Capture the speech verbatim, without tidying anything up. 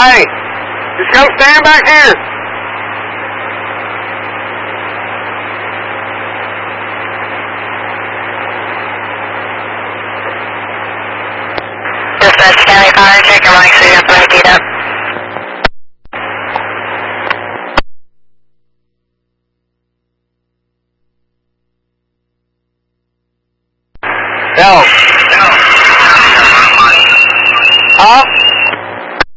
Hey, just go stand back here. Dispatch County Fire, check your mic so you have to repeat up. Yo. Huh?